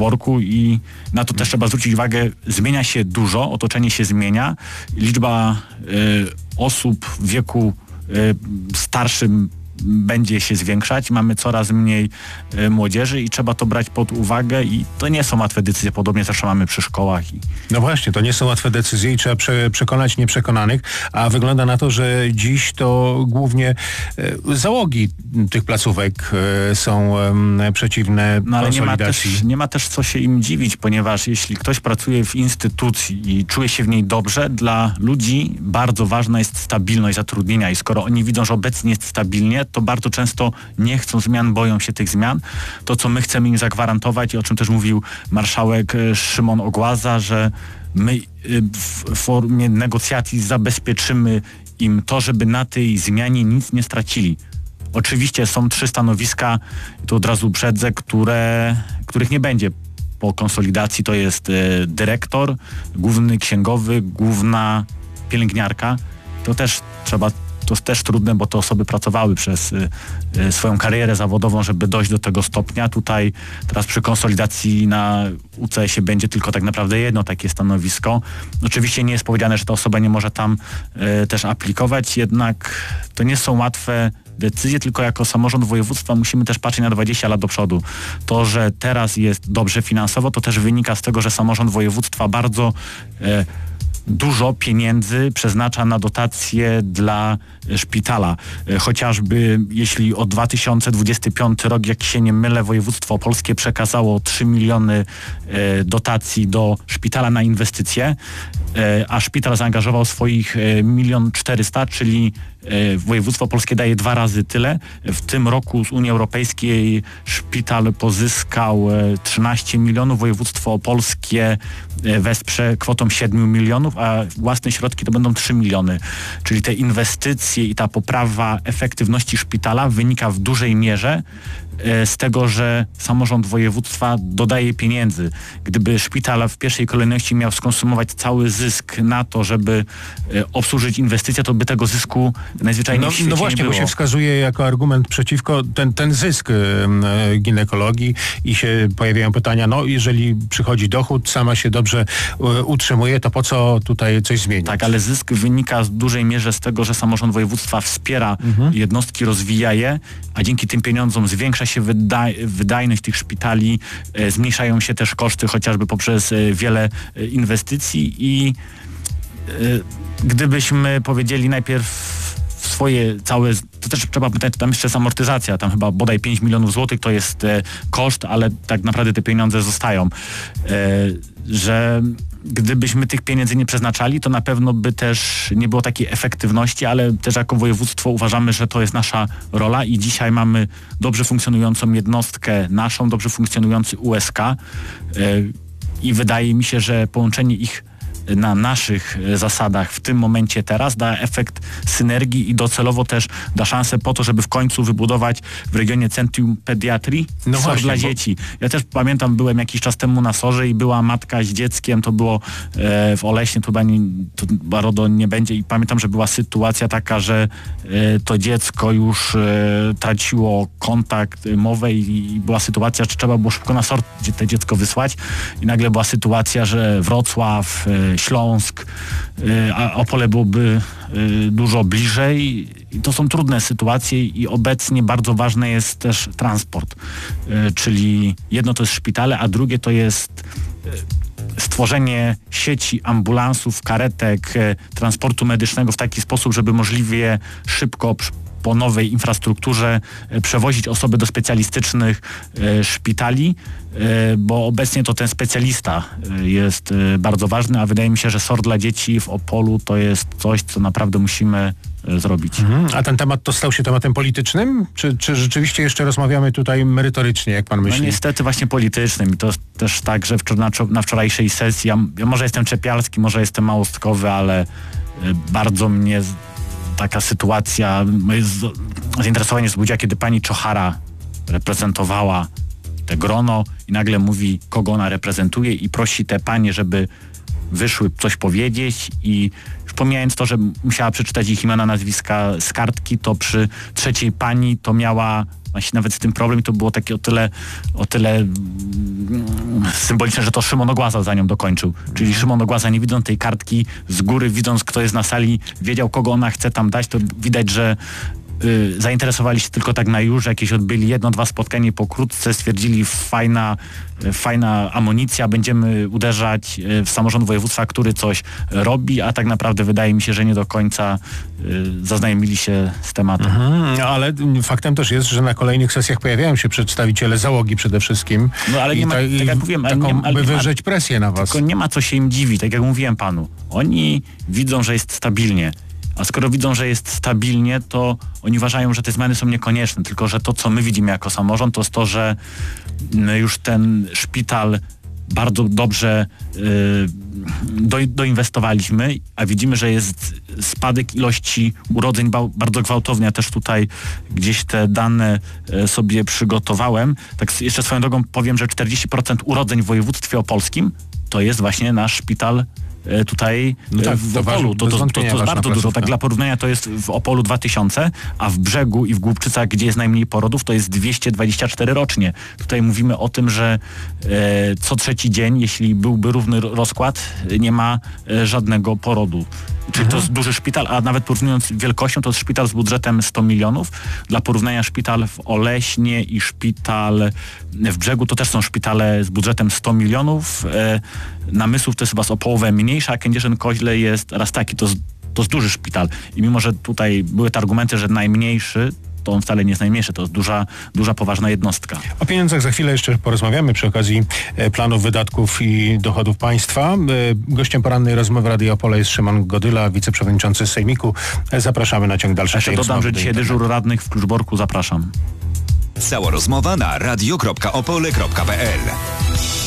worku i na to też trzeba zwrócić uwagę. Zmienia się dużo, otoczenie się zmienia. Liczba osób w wieku starszym będzie się zwiększać, mamy coraz mniej młodzieży i trzeba to brać pod uwagę i to nie są łatwe decyzje, podobnie zresztą mamy przy szkołach. No właśnie, to nie są łatwe decyzje i trzeba przekonać nieprzekonanych, a wygląda na to, że dziś to głównie załogi tych placówek są przeciwne konsolidacji. Ale nie ma też co się im dziwić, ponieważ jeśli ktoś pracuje w instytucji i czuje się w niej dobrze, dla ludzi bardzo ważna jest stabilność zatrudnienia i skoro oni widzą, że obecnie jest stabilnie, to bardzo często nie chcą zmian, boją się tych zmian. To, co my chcemy im zagwarantować i o czym też mówił marszałek Szymon Ogłaza, że my w formie negocjacji zabezpieczymy im to, żeby na tej zmianie nic nie stracili. Oczywiście są 3 stanowiska, to od razu uprzedzę, których nie będzie po konsolidacji. To jest dyrektor, główny księgowy, główna pielęgniarka. To też trudne, bo te osoby pracowały przez swoją karierę zawodową, żeby dojść do tego stopnia. Tutaj teraz przy konsolidacji na UCS-ie będzie tylko tak naprawdę jedno takie stanowisko. Oczywiście nie jest powiedziane, że ta osoba nie może tam też aplikować, jednak to nie są łatwe decyzje, tylko jako samorząd województwa musimy też patrzeć na 20 lat do przodu. To, że teraz jest dobrze finansowo, to też wynika z tego, że samorząd województwa bardzo dużo pieniędzy przeznacza na dotacje dla szpitala. Chociażby jeśli od 2025 rok, jak się nie mylę, województwo opolskie przekazało 3 miliony dotacji do szpitala na inwestycje, a szpital zaangażował swoich 1 400 000, czyli województwo opolskie daje 2 razy tyle. W tym roku z Unii Europejskiej szpital pozyskał 13 milionów, województwo opolskie wesprze kwotą 7 milionów, a własne środki to będą 3 miliony. Czyli te inwestycje i ta poprawa efektywności szpitala wynika w dużej mierze z tego, że samorząd województwa dodaje pieniędzy. Gdyby szpital w pierwszej kolejności miał skonsumować cały zysk na to, żeby obsłużyć inwestycje, to by tego zysku najzwyczajniej w świecie no właśnie, nie było. Bo się wskazuje jako argument przeciwko ten zysk ginekologii i się pojawiają pytania, no jeżeli przychodzi dochód, sama się dobrze utrzymuje, to po co tutaj coś zmienić? Tak, ale zysk wynika w dużej mierze z tego, że samorząd województwa wspiera jednostki, rozwija je, a dzięki tym pieniądzom zwiększa się wydajność tych szpitali, zmniejszają się też koszty chociażby poprzez wiele inwestycji i gdybyśmy powiedzieli najpierw swoje całe, to też trzeba pytać, tam jeszcze jest amortyzacja, tam chyba bodaj 5 milionów złotych to jest koszt, ale tak naprawdę te pieniądze zostają, że gdybyśmy tych pieniędzy nie przeznaczali, to na pewno by też nie było takiej efektywności, ale też jako województwo uważamy, że to jest nasza rola i dzisiaj mamy dobrze funkcjonującą jednostkę naszą, dobrze funkcjonujący USK i wydaje mi się, że połączenie ich na naszych zasadach w tym momencie teraz da efekt synergii i docelowo też da szansę po to, żeby w końcu wybudować w regionie Centrum Pediatrii SOR dla dzieci. Ja też pamiętam, byłem jakiś czas temu na SOR-ze i była matka z dzieckiem, to było w Oleśnie, to chyba RODO nie będzie i pamiętam, że była sytuacja taka, że to dziecko już traciło kontakt, mowę i była sytuacja, że trzeba było szybko na SOR te dziecko wysłać i nagle była sytuacja, że Wrocław, Śląsk, a Opole byłoby dużo bliżej. I to są trudne sytuacje i obecnie bardzo ważny jest też transport. Czyli jedno to jest szpitale, a drugie to jest stworzenie sieci ambulansów, karetek, transportu medycznego w taki sposób, żeby możliwie szybko po nowej infrastrukturze przewozić osoby do specjalistycznych szpitali, bo obecnie to ten specjalista jest bardzo ważny, a wydaje mi się, że SOR dla dzieci w Opolu to jest coś, co naprawdę musimy zrobić. A ten temat to stał się tematem politycznym? Czy rzeczywiście jeszcze rozmawiamy tutaj merytorycznie, jak pan myśli? No niestety właśnie politycznym i to też tak, że na wczorajszej sesji, ja może jestem czepialski, może jestem małostkowy, ale bardzo mnie taka sytuacja, moje zainteresowanie wzbudziła, kiedy pani Czochara reprezentowała te grono i nagle mówi, kogo ona reprezentuje i prosi te panie, żeby wyszły coś powiedzieć i już pomijając to, że musiała przeczytać ich imiona, nazwiska z kartki, to przy trzeciej pani to miała właśnie nawet z tym problem i to było takie o tyle symboliczne, że to Szymon Ogłaza za nią dokończył. Czyli Szymon Ogłaza, nie widząc tej kartki z góry, widząc kto jest na sali, wiedział kogo ona chce tam dać, to widać, że zainteresowali się tylko tak na już, jakieś odbyli 1-2 spotkanie pokrótce, stwierdzili fajna amunicja, będziemy uderzać w samorząd województwa, który coś robi, a tak naprawdę wydaje mi się, że nie do końca zaznajomili się z tematem. Ale faktem też jest, że na kolejnych sesjach pojawiają się przedstawiciele załogi przede wszystkim. No ale nie ma, tak jak mówiłem, by wywrzeć presję na was. Tylko nie ma co się im dziwić, tak jak mówiłem panu. Oni widzą, że jest stabilnie. A skoro widzą, że jest stabilnie, to oni uważają, że te zmiany są niekonieczne, tylko że to, co my widzimy jako samorząd, to jest to, że już ten szpital bardzo dobrze doinwestowaliśmy, a widzimy, że jest spadek ilości urodzeń bardzo gwałtowny. Ja też tutaj gdzieś te dane sobie przygotowałem. Tak jeszcze swoją drogą powiem, że 40% urodzeń w województwie opolskim to jest właśnie nasz szpital tutaj w Opolu. To jest bardzo dużo. Tak dla porównania to jest w Opolu 2000, a w Brzegu i w Głubczycach, gdzie jest najmniej porodów, to jest 224 rocznie. Tutaj mówimy o tym, że co trzeci dzień, jeśli byłby równy rozkład, nie ma żadnego porodu. Czyli to jest duży szpital, a nawet porównując wielkością, to jest szpital z budżetem 100 milionów. Dla porównania szpital w Oleśnie i szpital w Brzegu to też są szpitale z budżetem 100 milionów. Namysłów to jest chyba o połowę mniejsza, a Kędzierzyn-Koźle jest raz taki. To jest duży szpital. I mimo, że tutaj były te argumenty, że najmniejszy, to on wcale nie jest najmniejszy, to jest duża, poważna jednostka. O pieniądzach za chwilę jeszcze porozmawiamy przy okazji planów wydatków i dochodów państwa. Gościem porannej rozmowy Radia Opole jest Szymon Godyla, wiceprzewodniczący Sejmiku. Zapraszamy na ciąg dalszy tej rozmowy. Dodam, że dzisiaj dyżur radnych w Kluczborku, zapraszam. Cała rozmowa na radio.opole.pl